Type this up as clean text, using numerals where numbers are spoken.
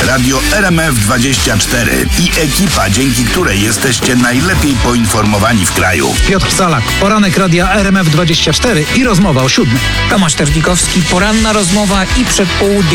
Radio RMF24 i ekipa, dzięki której jesteście najlepiej poinformowani w kraju. Piotr Salak, poranek Radia RMF24 i rozmowa o 7. Tomasz Terlikowski, poranna rozmowa i przedpołudnie.